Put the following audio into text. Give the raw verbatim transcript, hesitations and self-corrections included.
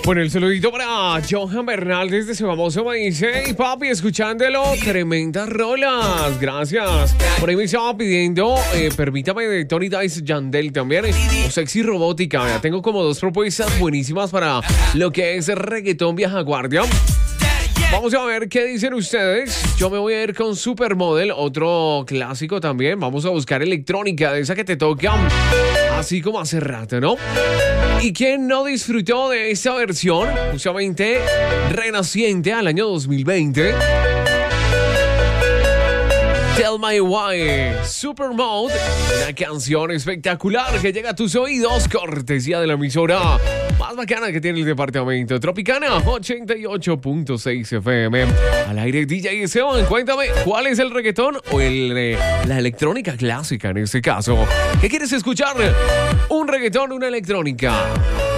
Bueno, el saludito para Johan Bernal desde su famoso me dice: hey papi, escuchándolo, tremendas rolas, gracias. Por ahí me estaba pidiendo, eh, permítame, de Tony Dice Yandel también, eh, o Sexy Robótica. Ya tengo como dos propuestas buenísimas para lo que es reggaetón vieja guardia. Vamos a ver qué dicen ustedes. Yo me voy a ir con Supermodel, otro clásico también. Vamos a buscar electrónica, de esa que te toca así como hace rato, ¿no? ¿Y quién no disfrutó de esta versión? Justamente renaciente al año dos mil veinte. Tell Me Why, Supermode, una canción espectacular que llega a tus oídos, cortesía de la emisora más bacana que tiene el departamento, Tropicana ochenta y ocho punto seis F M. Al aire D J Esteban, cuéntame, ¿cuál es el reggaetón o el, eh, la electrónica clásica en este caso? ¿Qué quieres escuchar? ¿Un reggaetón o una electrónica?